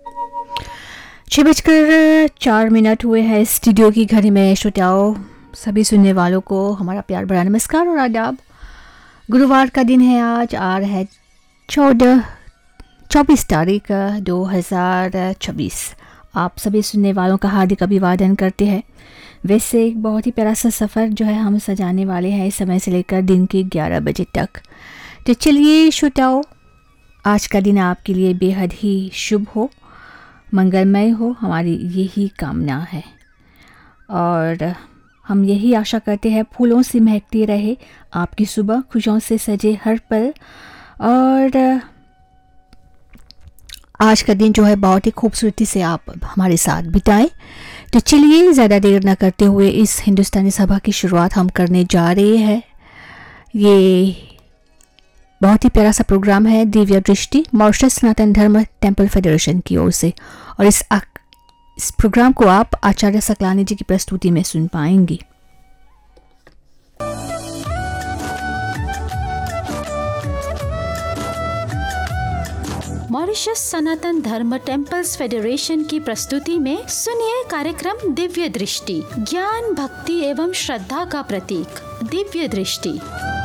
6:04 हुए हैं स्टूडियो की घड़ी में। श्रोताओं, सभी सुनने वालों को हमारा प्यार भरा नमस्कार और आदाब। गुरुवार का दिन है आज है 24 तारीख 2026। आप सभी सुनने वालों का हार्दिक अभिवादन करते हैं। वैसे एक बहुत ही प्यारा सा सफ़र जो है हम सजाने वाले हैं इस समय से लेकर दिन के 11 बजे तक। तो चलिए श्रोताओं, आज का दिन आपके लिए बेहद ही शुभ हो, मंगलमय हो, हमारी यही कामना है। और हम यही आशा करते हैं फूलों से महकती रहे आपकी सुबह, खुशियों से सजे हर पल। और आज का दिन जो है बहुत ही खूबसूरती से आप हमारे साथ बिताएं। तो चलिए ज़्यादा देर न करते हुए इस हिंदुस्तानी सभा की शुरुआत हम करने जा रहे हैं। ये बहुत ही प्यारा सा प्रोग्राम है दिव्य दृष्टि मॉरिशस सनातन धर्म टेम्पल फेडरेशन की ओर से, और इस प्रोग्राम को आप आचार्य सकलानी जी की प्रस्तुति में सुन पाएंगी। मॉरिशस सनातन धर्म टेम्पल्स फेडरेशन की प्रस्तुति में सुनिए कार्यक्रम दिव्य दृष्टि, ज्ञान भक्ति एवं श्रद्धा का प्रतीक दिव्य दृष्टि।